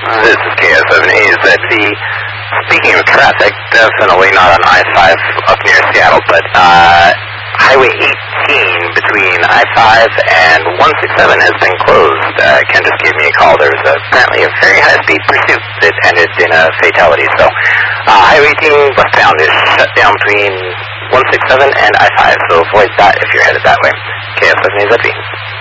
This is KS7AZV. Speaking of traffic, definitely not on I-5 up near Seattle, but Highway 18 between I-5 and 167 has been closed. Ken just gave me a call. There was apparently a very high-speed pursuit that ended in a fatality. So Highway 18 westbound is shut down between 167 and I-5, so avoid that if you're headed that way. KS7AZV.